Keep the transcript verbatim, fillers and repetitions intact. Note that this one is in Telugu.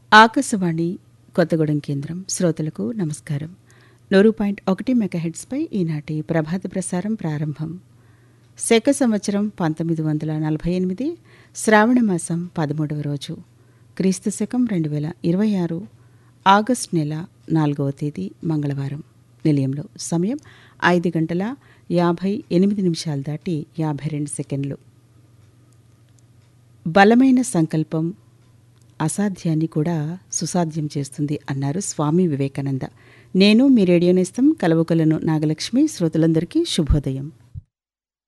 ఆకాశవాణి కొత్తగూడెం కేంద్రం శ్రోతలకు నమస్కారం. నూరు పాయింట్ ఒకటి మెగాహెట్స్పై ఈనాటి ప్రభాత ప్రసారం ప్రారంభం. శక సంవత్సరం పంతొమ్మిది వందల నలభై ఎనిమిది శ్రావణ మాసం పదమూడవ రోజు, క్రీస్తు శకం రెండు వేల ఇరవై ఆరు ఆగస్టు నెల నాలుగవ తేదీ మంగళవారం. నిలయంలో సమయం ఐదు గంటల యాభై ఎనిమిది నిమిషాలు దాటి యాభై రెండు సెకండ్లు. బలమైన సంకల్పం అసాధ్యాన్ని కూడా సుసాధ్యం చేస్తుంది అన్నారు స్వామి వివేకానంద. నేను మీ రేడియో నేస్తం కలవకలను నాగలక్ష్మి. శ్రోతలందరికీ శుభోదయం.